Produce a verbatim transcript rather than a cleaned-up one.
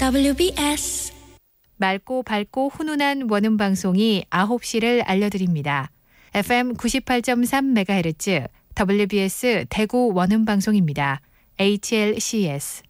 더블유비에스 맑고 밝고 훈훈한 원음 방송이 아홉 시를 알려드립니다. 에프엠 구십팔 점 삼 메가헤르츠 더블유비에스 대구 원음 방송입니다. 에이치엘씨에스